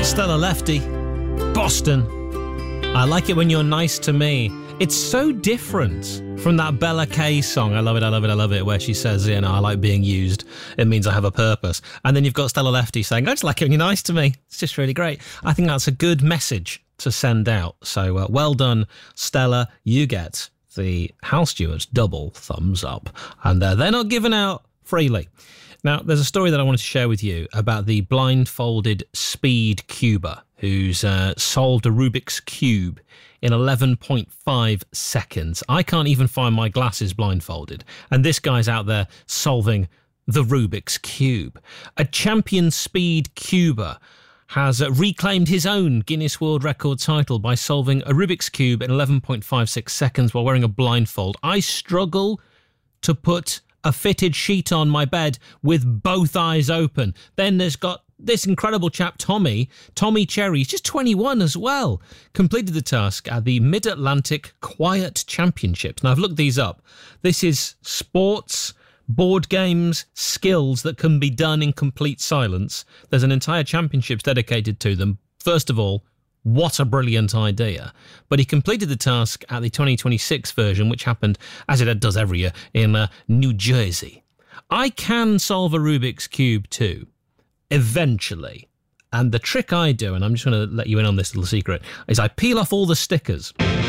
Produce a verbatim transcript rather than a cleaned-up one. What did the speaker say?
Stella Lefty, Boston. I like it when you're nice to me. It's so different from that Bella Kay song, I love it, I love it, I love it, where she says, you know, I like being used. It means I have a purpose. And then you've got Stella Lefty saying, I just like it when you're nice to me. It's just really great. I think that's a good message to send out. So uh, well done, Stella. You get the House Stewards double thumbs up. And uh, they're not given out freely. Now, there's a story that I wanted to share with you about the blindfolded speed cuber who's uh, solved a Rubik's Cube in eleven point five seconds. I can't even find my glasses blindfolded. And this guy's out there solving the Rubik's Cube. A champion speed cuber has uh, reclaimed his own Guinness World Record title by solving a Rubik's Cube in eleven point five six seconds while wearing a blindfold. I struggle to put a fitted sheet on my bed with both eyes open. Then there's got this incredible chap, Tommy, Tommy Cherry, he's just twenty-one as well, completed the task at the Mid-Atlantic Quiet Championships. Now, I've looked these up. This is sports, board games, skills that can be done in complete silence. There's an entire championships dedicated to them. First of all, what a brilliant idea. But he completed the task at the twenty twenty-six version, which happened, as it does every year, in uh, New Jersey. I can solve a Rubik's Cube too, eventually. And the trick I do, and I'm just going to let you in on this little secret, is I peel off all the stickers.